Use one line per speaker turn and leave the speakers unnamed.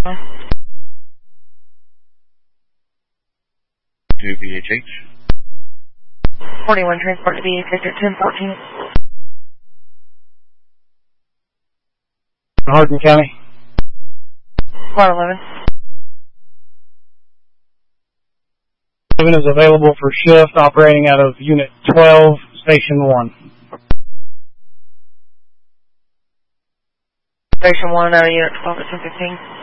To BHH.
41 transport to BHH at 1014.
Hardin County.
Quad 11.
11 is available for shift operating out of Unit 12, Station 1.
Station 1 out of Unit 12 at 1015.